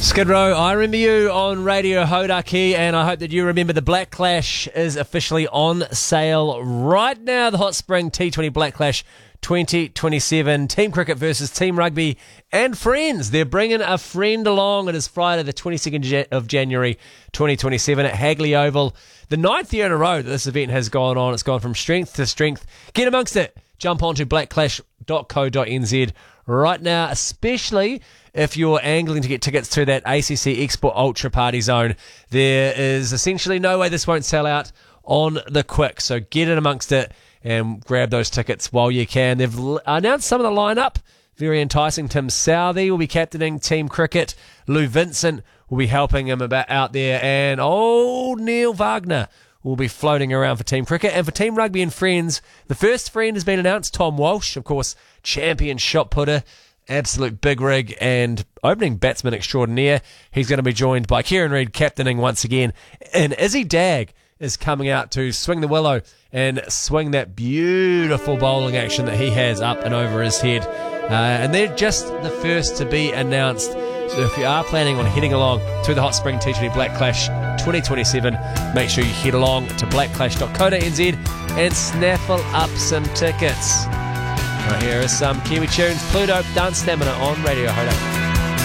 Skid Row, I remember you on Radio Hodaki, and I hope that you remember the Black Clash is officially on sale right now. The Hot Spring T20 Black Clash 2027, Team Cricket versus Team Rugby and friends. They're bringing a friend along. It is Friday the 22nd of January 2027 at Hagley Oval. The 9th year in a row that this event has gone on. It's gone from strength to strength. Get amongst it. Jump onto blackclash.co.nz right now, especially if you're angling to get tickets to that ACC Export Ultra Party Zone. There is essentially no way this won't sell out on the quick, so get in amongst it and grab those tickets while you can. They've announced some of the lineup. Very enticing. Tim Southey will be captaining Team Cricket. Lou Vincent will be helping him out there, and old Neil Wagner will be floating around for Team Cricket. And for Team Rugby and friends, the first friend has been announced, Tom Walsh, of course, champion shot putter, absolute big rig and opening batsman extraordinaire. He's going to be joined by Kieran Reid captaining once again. And Izzy Dag is coming out to swing the willow and swing that beautiful bowling action that he has up and over his head. And they're just the first to be announced. So if you are planning on heading along to the Hot Spring T20 Black Clash 2027, make sure you head along to blackclash.co.nz and snaffle up some tickets. Right, here is some Kiwi tunes. Pluto, Dance Stamina on Radio Hoda.